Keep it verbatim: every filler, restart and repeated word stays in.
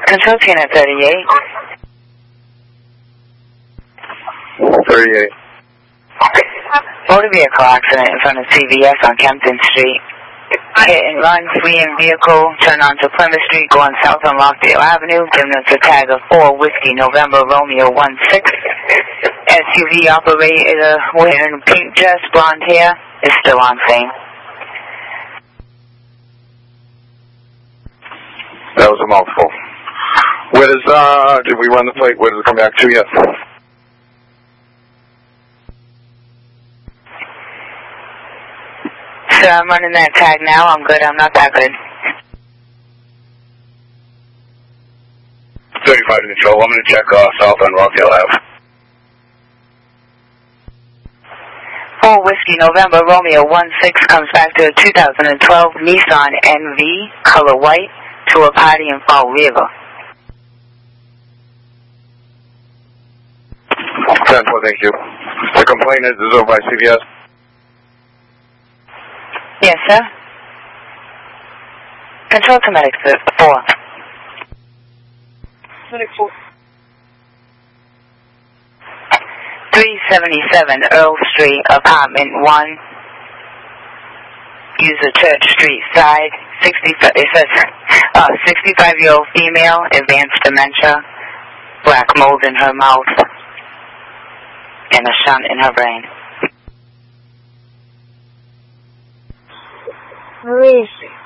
Control Tina thirty-eight. thirty-eight. Motor vehicle accident in front of C V S on Kempton Street. Hit and run, flee in vehicle, turn onto Plymouth Street, going south on Rockdale Avenue. Giving us a tag of four Whiskey November Romeo one six. S U V operator wearing pink dress, blonde hair, is still on scene. That was a mouthful. Where does, uh, did we run the plate? Where does it come back to yet? So I'm running that tag now. I'm good. I'm not that good. thirty-five to control. I'm going to check uh, south on Rockdale Ave. four Whiskey November Romeo one six comes back to a two thousand twelve Nissan N V, color white, to a party in Fall River. ten four, thank you. The complaint is, is over by C V S. Yes, sir. Control to Medic four. Medic four. three seventy-seven Earl Street, apartment one. User Church Street side. sixty-five, it says, uh, sixty-five-year-old female, advanced dementia, black mold in her mouth, and a shunt in her brain. Where is she?